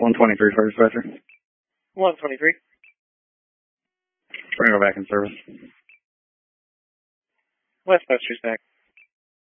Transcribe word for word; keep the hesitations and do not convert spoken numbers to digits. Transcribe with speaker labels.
Speaker 1: one twenty-three, first dispatcher.
Speaker 2: one twenty-three.
Speaker 1: We're going to go back in service.
Speaker 2: Westbuster's back.